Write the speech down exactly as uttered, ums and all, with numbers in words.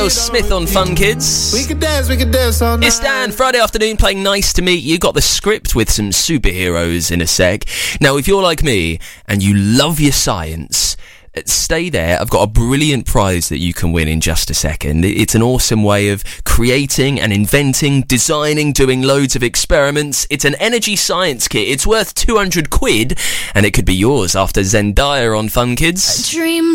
Smith on Fun Kids. We could dance, we could dance all night. It's Dan, Friday afternoon, playing Nice to Meet You. Got the script with some superheroes in a sec. Now, if you're like me and you love your science, stay there. I've got a brilliant prize that you can win in just a second. It's an awesome way of creating and inventing, designing, doing loads of experiments. It's an energy science kit. It's worth two hundred quid, and it could be yours after Zendaya on Fun Kids. Dream